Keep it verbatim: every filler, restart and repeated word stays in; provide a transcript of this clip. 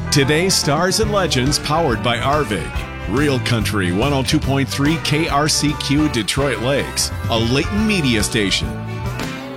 Today's Stars and Legends powered by Arvig. Real Country one oh two point three K R C Q Detroit Lakes, a Layton media station.